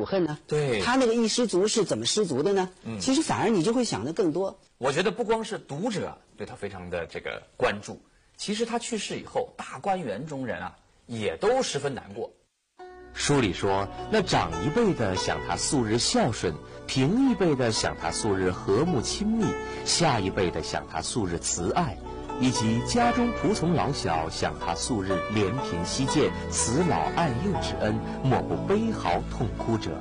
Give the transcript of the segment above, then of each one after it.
苦恨呢？ 对， 他那个一失足是怎么失足的呢？其实反而你就会想得更多。 我觉得不光是读者对他非常的这个关注，其实他去世以后，大观园中人啊也都十分难过。 书里说，那长一辈的想他素日孝顺，平一辈的想他素日和睦亲密，下一辈的想他素日慈爱，以及家中仆从老小想他素日怜贫惜贱，慈老爱幼之恩，莫不悲嚎痛哭者。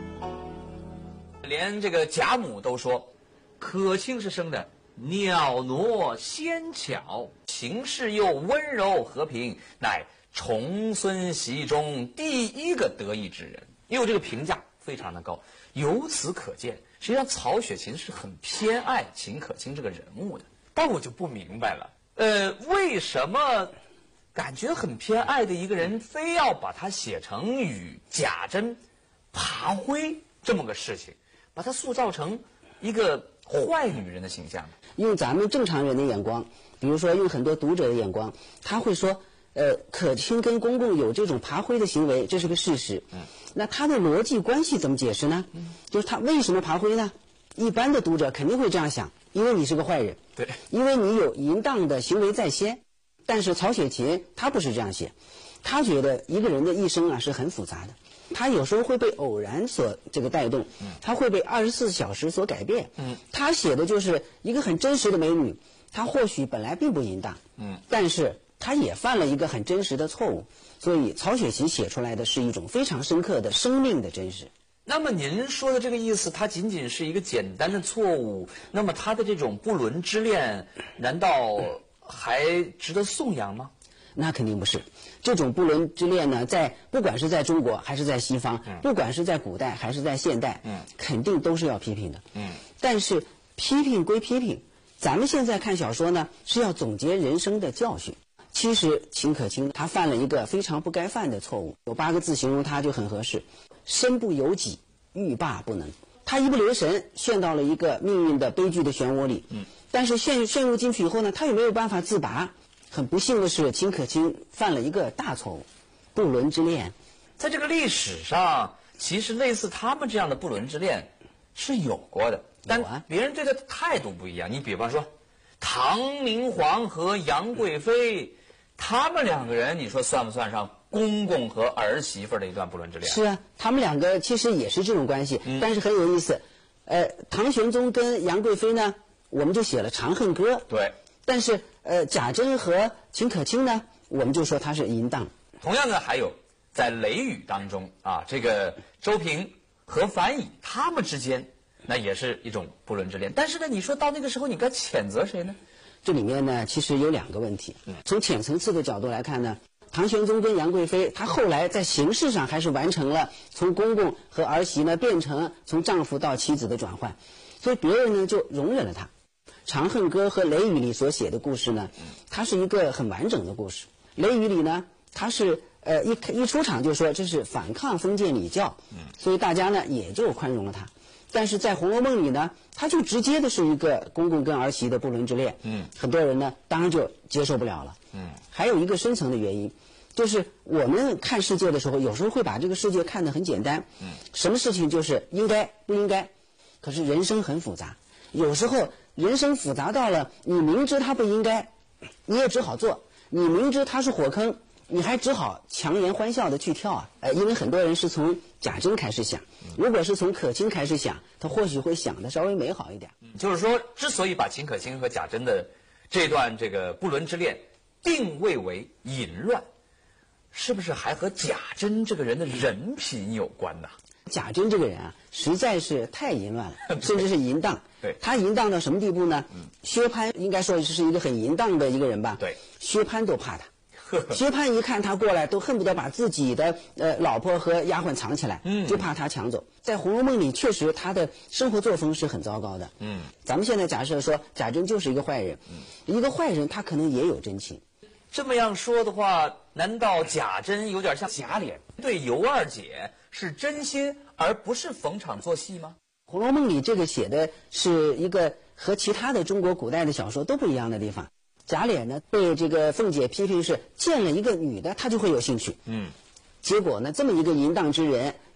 连这个贾母都说，可卿是生的袅娜纤巧，行事又温柔和平，乃重孙媳中第一个得意之人。因为这个评价非常的高，由此可见，实际上曹雪芹是很偏爱秦可卿这个人物的。但我就不明白了，为什么感觉很偏爱的一个人，非要把他写成与贾珍爬灰这么个事情，把他塑造成一个坏女人的形象？ 用咱们正常人的眼光，比如说用很多读者的眼光，他会说，可卿跟公公有这种爬灰的行为，这是个事实。那他的逻辑关系怎么解释呢？就是他为什么爬灰呢？一般的读者肯定会这样想，因为你是个坏人， 对， 因为你有淫荡的行为在先。但是曹雪芹他不是这样写，他觉得一个人的一生啊是很复杂的，他有时候会被偶然所这个带动，他会被24小时所改变。他写的就是一个很真实的美女，她或许本来并不淫荡，但是她也犯了一个很真实的错误，所以曹雪芹写出来的是一种非常深刻的生命的真实。 那么您说的这个意思，它仅仅是一个简单的错误，那么他的这种不伦之恋，难道还值得颂扬吗？ 那肯定不是。这种不伦之恋呢，不管是在中国还是在西方，不管是在古代还是在现代，肯定都是要批评的。但是批评归批评，咱们现在看小说呢，是要总结人生的教训。其实秦可卿他犯了一个非常不该犯的错误，有8个字形容他就很合适：身不由己，欲罢不能。他一不留神陷到了一个命运的悲剧的漩涡里，但是陷入进去以后呢，他也没有办法自拔。很不幸的是，秦可卿犯了一个大错误，不伦之恋。 在这个历史上，其实类似他们这样的不伦之恋是有过的，但别人对他的态度不一样。你比方说，唐明皇和杨贵妃，他们2个人，你说算不算上公公和儿媳妇的一段不伦之恋？ 是啊，他们2个其实也是这种关系，但是很有意思。唐玄宗跟杨贵妃呢，我们就写了《长恨歌》。 对。 但是贾珍和秦可卿呢，我们就说他是淫荡。 同样的，还有在《雷雨》当中啊，这个周平和樊乙他们之间，那也是一种不伦之恋。但是呢，你说到那个时候，你该谴责谁呢？ 这里面呢，其实有2个问题。从浅层次的角度来看呢，唐玄宗跟杨贵妃，他后来在形式上还是完成了从公公和儿媳呢变成从丈夫到妻子的转换，所以别人呢就容忍了他。《长恨歌》和《雷雨》里所写的故事呢，它是一个很完整的故事。《雷雨》里呢，它是一出场就说这是反抗封建礼教，所以大家呢也就宽容了他。但是在《红楼梦》里呢，它就直接的是一个公公跟儿媳的不伦之恋，很多人呢当然就接受不了了。还有一个深层的原因，就是我们看世界的时候，有时候会把这个世界看得很简单，什么事情就是应该不应该，可是人生很复杂，有时候人生复杂到了你明知它不应该，你也只好做；你明知它是火坑，你还只好强颜欢笑的去跳啊！因为很多人是从贾珍开始想，如果是从可卿开始想，他或许会想的稍微美好一点。 就是说，之所以把秦可卿和贾珍的这段这个不伦之恋定位为淫乱，是不是还和贾珍这个人的人品有关呢？ 贾珍这个人啊，实在是太淫乱了，甚至是淫荡。 对， 他淫荡到什么地步呢？薛蟠应该说是一个很淫荡的一个人吧？ 对， 薛蟠都怕他。薛蟠一看他过来，都恨不得把自己的老婆和丫鬟藏起来，就怕他抢走。在《红楼梦》里，确实他的生活作风是很糟糕的。咱们现在假设说贾珍就是一个坏人，一个坏人他可能也有真情。 这么样说的话，难道贾珍有点像贾琏对尤二姐是真心而不是逢场作戏吗？ 《红楼梦》里这个写的是一个和其他的中国古代的小说都不一样的地方。贾琏呢被这个凤姐批评是见了一个女的他就会有兴趣，结果呢这么一个淫荡之人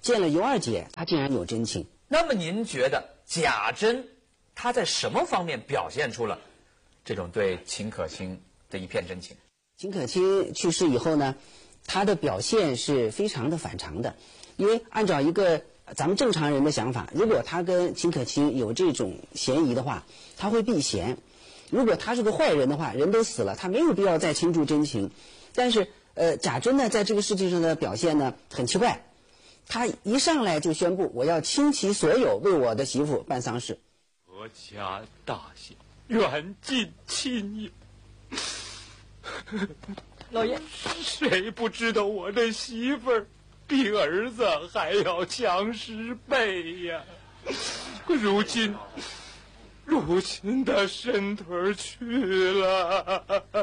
见了尤二姐，他竟然有真情。 那么您觉得贾珍他在什么方面表现出了这种对秦可卿的一片真情？ 秦可卿去世以后呢，他的表现是非常的反常的，因为按照一个咱们正常人的想法，如果他跟秦可卿有这种嫌疑的话，他会避嫌；如果他是个坏人的话，人都死了，他没有必要再倾注真情。但是贾珍呢，在这个事情上的表现呢很奇怪，他一上来就宣布我要倾其所有为我的媳妇办丧事。 国家大小，远近亲友， 老爷， 谁不知道我的媳妇儿比儿子还要强10倍呀？如今他伸腿去了。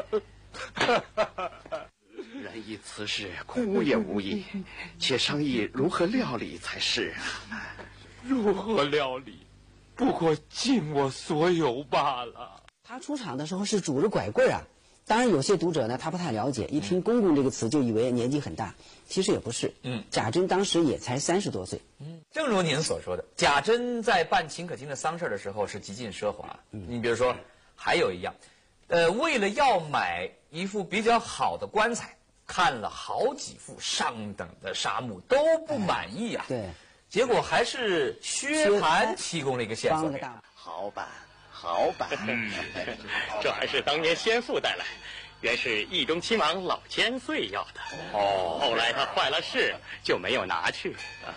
人议此事，哭也无益，且商议如何料理才是啊。 如何料理？不过尽我所有罢了。 他出场的时候是拄着拐棍啊，当然有些读者呢他不太了解，一听公公这个词就以为年纪很大，其实也不是。贾珍当时也才30多岁。 正如您所说的，贾珍在办秦可卿的丧事的时候是极尽奢华。你比如说，还有一样，为了要买一副比较好的棺材，看了好几副上等的纱木都不满意啊。 对， 结果还是薛蟠提供了一个线索。 好办，好办。 这还是当年先父带来，原是义中亲王老千岁要的。 哦， 后来他坏了事，就没有拿去。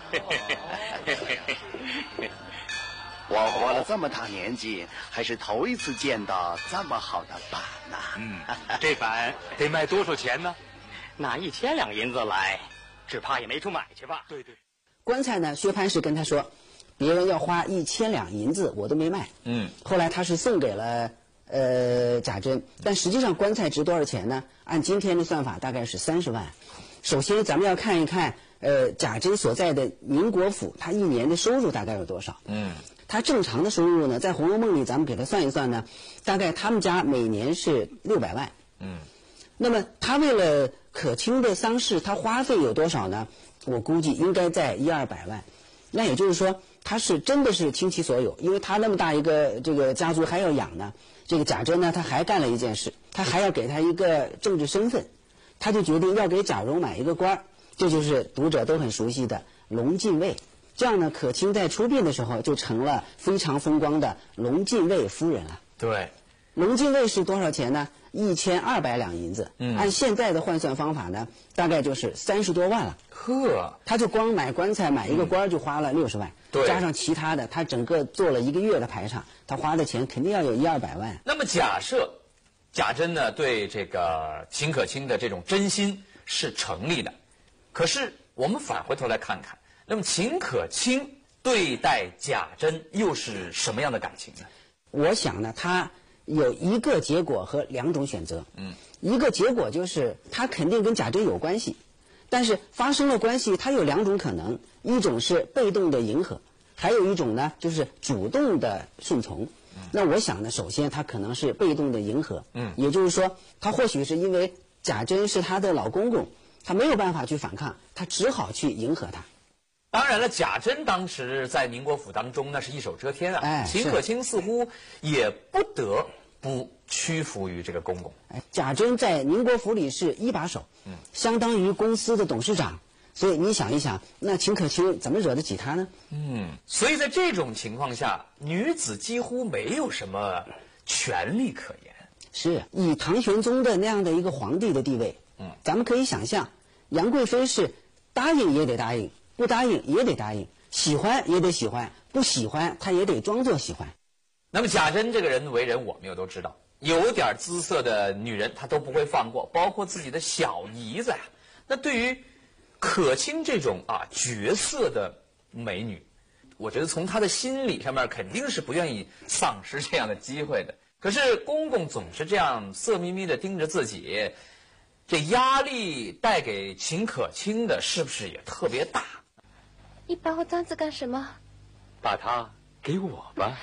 我活了这么大年纪，还是头一次见到这么好的板呐。 这板得卖多少钱呢？拿1000两银子来，只怕也没处买去吧。 对对。 棺材呢，薛蟠是跟他说，别人要花1000两银子，我都没卖。后来他是送给了贾珍，但实际上棺材值多少钱呢？按今天的算法，大概是30万。首先，咱们要看一看贾珍所在的宁国府，他一年的收入大概有多少？他正常的收入呢，在《红楼梦》里咱们给他算一算呢，大概他们家每年是600万。那么他为了可卿的丧事，他花费有多少呢？我估计应该在100-200万。那也就是说，他是真的是倾其所有，因为他那么大一个这个家族还要养呢。这个贾珍呢，他还干了一件事，他还要给他一个政治身份，他就决定要给贾蓉买一个官儿，这就是读者都很熟悉的龙禁尉。这样呢，可卿在出殡的时候就成了非常风光的龙禁尉夫人了。 对， 龙禁尉是多少钱呢？1200两银子。按现在的换算方法呢，大概就是30多万了。他就光买棺材买一个官就花了60万，加上其他的，他整个做了1个月的排场，他花的钱肯定要有100-200万。 那么假设贾珍呢对这个秦可卿的这种真心是成立的，可是我们返回头来看看，那么秦可卿对待贾珍又是什么样的感情呢？ 我想呢，他有一个结果和2种选择。一个结果就是他肯定跟贾珍有关系，但是发生了关系，他有2种可能，一种是被动的迎合，还有一种呢就是主动的顺从。那我想呢，首先他可能是被动的迎合。也就是说，他或许是因为贾珍是他的老公公，他没有办法去反抗，他只好去迎合他。 当然了，贾珍当时在宁国府当中那是一手遮天啊，秦可卿似乎也不得不屈服于这个公公。 贾珍在宁国府里是1把手，相当于公司的董事长，所以你想一想，那秦可卿怎么惹得起他呢？ 所以在这种情况下，女子几乎没有什么权利可言。 是以唐玄宗的那样的一个皇帝的地位，咱们可以想象，杨贵妃是答应也得答应，不答应也得答应，喜欢也得喜欢，不喜欢她也得装作喜欢。 那么贾珍这个人为人我们又都知道，有点姿色的女人她都不会放过，包括自己的小姨子呀。那对于可卿这种绝色的美女，我觉得从她的心理上面肯定是不愿意丧失这样的机会的。可是公公总是这样色眯眯的盯着自己，这压力带给秦可卿的是不是也特别大？ 你把我当子干什么？ 把它给我吧。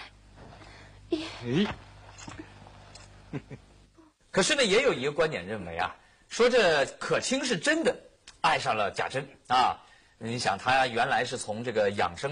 可是呢，也有一个观点认为说这可卿是真的爱上了贾珍啊， 你想，他原来是从这个养生